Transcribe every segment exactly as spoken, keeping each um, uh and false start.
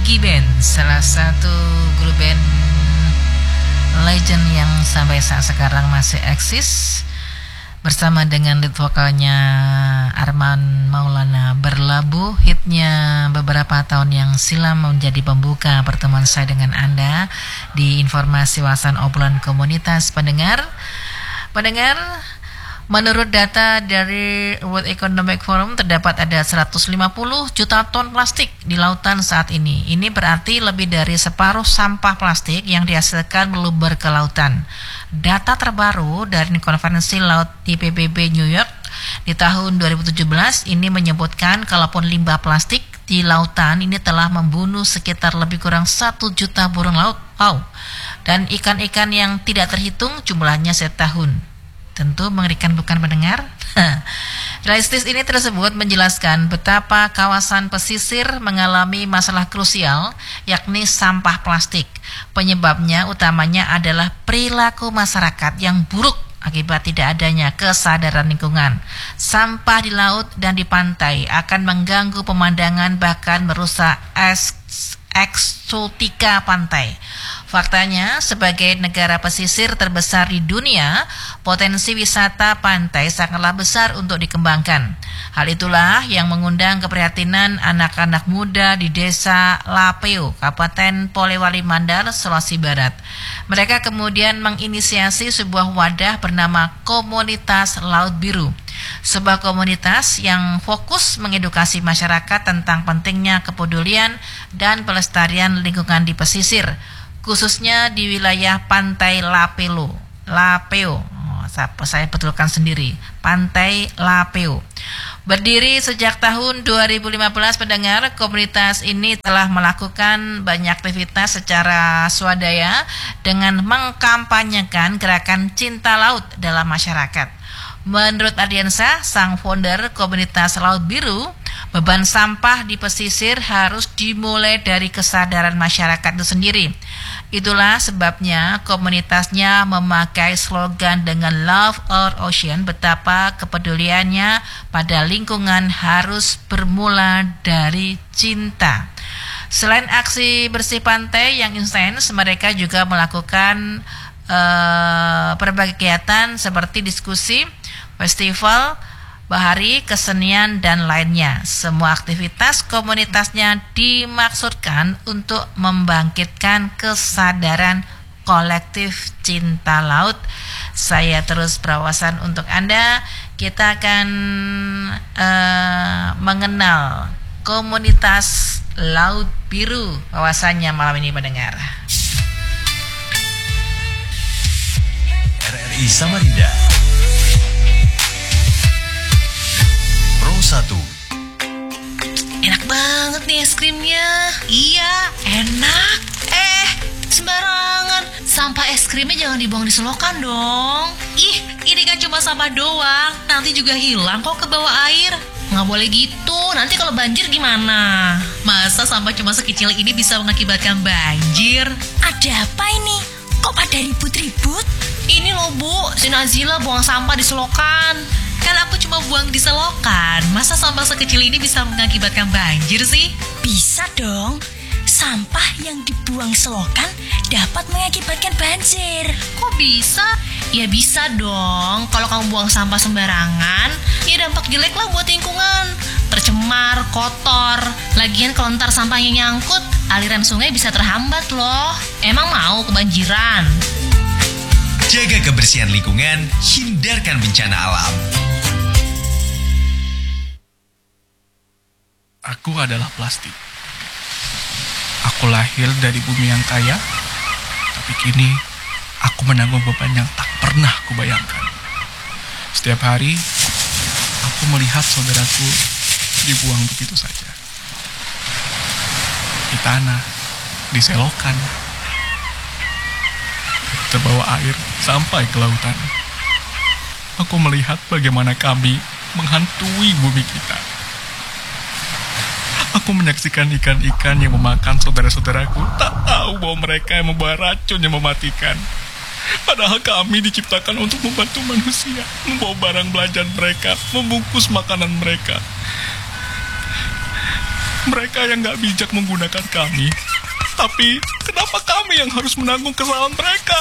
Iggy Band, salah satu grup band legend yang sampai saat sekarang masih eksis, bersama dengan lead vokalnya Arman Maulana Berlabuh. Hitnya beberapa tahun yang silam menjadi pembuka pertemuan saya dengan Anda di informasi wawasan obrolan komunitas pendengar. Pendengar, menurut data dari World Economic Forum terdapat ada seratus lima puluh juta ton plastik di lautan saat ini. Ini berarti lebih dari separuh sampah plastik yang dihasilkan meluber ke lautan. Data terbaru dari Konferensi Laut di P B B New York di tahun dua ribu tujuh belas ini menyebutkan kalaupun limbah plastik di lautan ini telah membunuh sekitar lebih kurang satu juta burung laut. Wow. Dan ikan-ikan yang tidak terhitung jumlahnya setahun. Tentu mengerikan, bukan pendengar? Realistis ini tersebut menjelaskan betapa kawasan pesisir mengalami masalah krusial, yakni sampah plastik. Penyebabnya utamanya adalah perilaku masyarakat yang buruk akibat tidak adanya kesadaran lingkungan. Sampah di laut dan di pantai akan mengganggu pemandangan, bahkan merusak eksotika pantai. Faktanya, sebagai negara pesisir terbesar di dunia, potensi wisata pantai sangatlah besar untuk dikembangkan. Hal itulah yang mengundang keprihatinan anak-anak muda di desa Lapeo, Kabupaten Polewali Mandar, Sulawesi Barat. Mereka kemudian menginisiasi sebuah wadah bernama Komunitas Laut Biru. Sebuah komunitas yang fokus mengedukasi masyarakat tentang pentingnya kepedulian dan pelestarian lingkungan di pesisir, khususnya di wilayah Pantai Lapeo. Lapeo, oh, saya betulkan sendiri, Pantai Lapeo. Berdiri sejak tahun dua ribu lima belas, pendengar, komunitas ini telah melakukan banyak aktivitas secara swadaya dengan mengkampanyekan gerakan cinta laut dalam masyarakat. Menurut Ardiansa, sang founder komunitas Laut Biru, beban sampah di pesisir harus dimulai dari kesadaran masyarakat itu sendiri. Itulah sebabnya komunitasnya memakai slogan dengan Love Our Ocean, betapa kepeduliannya pada lingkungan harus bermula dari cinta. Selain aksi bersih pantai yang intens, mereka juga melakukan uh, berbagai kegiatan seperti diskusi, festival, bahari, kesenian, dan lainnya. Semua aktivitas komunitasnya dimaksudkan untuk membangkitkan kesadaran kolektif cinta laut. Saya terus berwawasan untuk Anda. Kita akan uh, mengenal komunitas Laut Biru wawasannya malam ini, mendengar. R R I Samarinda satu. Enak banget nih es krimnya. Iya, enak. Eh, sembarangan. Sampah es krimnya jangan dibuang di selokan dong. Ih, ini kan cuma sampah doang. Nanti juga hilang kok ke bawah air. Nggak boleh gitu, nanti kalau banjir gimana? Masa sampah cuma sekecil ini bisa mengakibatkan banjir? Ada apa ini? Kok pada ribut-ribut? Ini loh Bu, si Nazila buang sampah di selokan. Kan aku cuma buang di selokan. Masa sampah sekecil ini bisa mengakibatkan banjir sih? Bisa dong. Sampah yang dibuang selokan dapat mengakibatkan banjir. Kok bisa? Ya bisa dong. Kalau kamu buang sampah sembarangan, ya dampak jelek lah buat lingkungan. Tercemar, kotor. Lagian kalau ntar sampahnya nyangkut, aliran sungai bisa terhambat loh. Emang mau kebanjiran? Jaga kebersihan lingkungan, hindarkan bencana alam. Aku adalah plastik. Aku lahir dari bumi yang kaya, tapi kini aku menanggung beban yang tak pernah kubayangkan. Setiap hari, aku melihat saudaraku dibuang begitu saja. Di tanah, di selokan, terbawa air sampai ke lautan. Aku melihat bagaimana kami menghantui bumi kita. Aku menyaksikan ikan-ikan yang memakan saudara-saudaraku, tak tahu bahwa mereka yang membawa racun yang mematikan. Padahal kami diciptakan untuk membantu manusia, membawa barang belanjaan mereka, membungkus makanan mereka. Mereka yang gak bijak menggunakan kami. Tapi kenapa kami yang harus menanggung kesalahan mereka?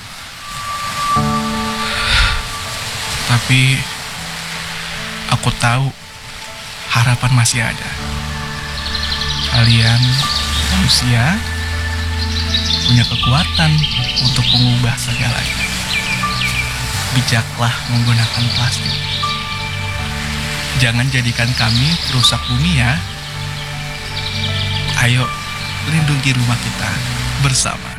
Tapi aku tahu harapan masih ada. Kalian manusia punya kekuatan untuk mengubah segalanya. Bijaklah menggunakan plastik. Jangan jadikan kami perusak bumi ya. Ayo, lindungi rumah kita bersama.